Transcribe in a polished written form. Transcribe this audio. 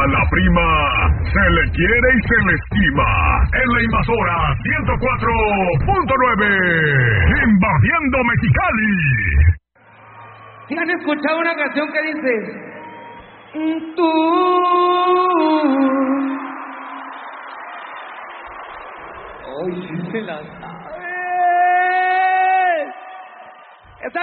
A la prima se le quiere y se le estima. En la invasora 104.9, invadiendo Mexicali. ¿Sí han escuchado una canción que dice? Tú. Ay, sí se la sabe.